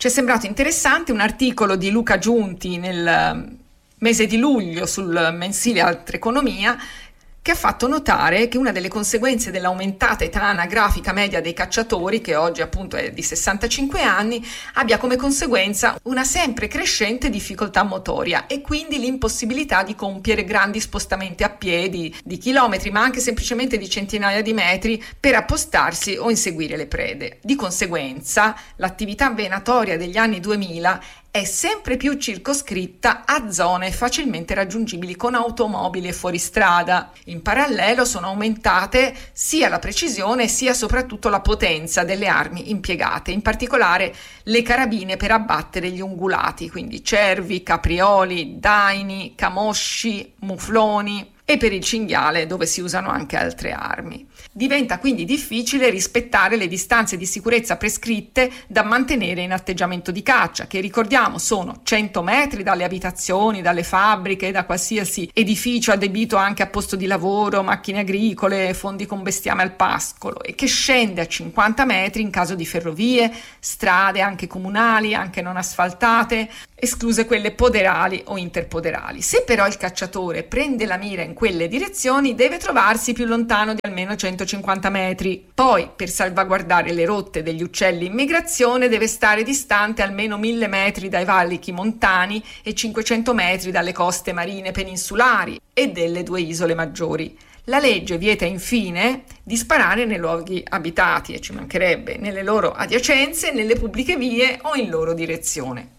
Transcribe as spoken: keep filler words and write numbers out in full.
Ci è sembrato interessante un articolo di Luca Giunti nel mese di luglio sul mensile Altra Economia, che ha fatto notare che una delle conseguenze dell'aumentata età anagrafica media dei cacciatori, che oggi appunto è di sessantacinque anni, abbia come conseguenza una sempre crescente difficoltà motoria e quindi l'impossibilità di compiere grandi spostamenti a piedi di chilometri, ma anche semplicemente di centinaia di metri per appostarsi o inseguire le prede. Di conseguenza, l'attività venatoria degli anni duemila è sempre più circoscritta a zone facilmente raggiungibili con automobili e fuoristrada. In parallelo sono aumentate sia la precisione sia soprattutto la potenza delle armi impiegate, in particolare le carabine per abbattere gli ungulati, quindi cervi, caprioli, daini, camosci, mufloni, e per il cinghiale, dove si usano anche altre armi. Diventa quindi difficile rispettare le distanze di sicurezza prescritte da mantenere in atteggiamento di caccia, che ricordiamo sono cento metri dalle abitazioni, dalle fabbriche, da qualsiasi edificio adibito anche a posto di lavoro, macchine agricole, fondi con bestiame al pascolo, e che scende a cinquanta metri in caso di ferrovie, strade anche comunali, anche non asfaltate, escluse quelle poderali o interpoderali. Se però il cacciatore prende la mira in quelle direzioni, deve trovarsi più lontano di almeno centocinquanta metri. Poi, per salvaguardare le rotte degli uccelli in migrazione, deve stare distante almeno mille metri dai valichi montani e cinquecento metri dalle coste marine peninsulari e delle due isole maggiori. La legge vieta infine di sparare nei luoghi abitati, e ci mancherebbe, nelle loro adiacenze, nelle pubbliche vie o in loro direzione.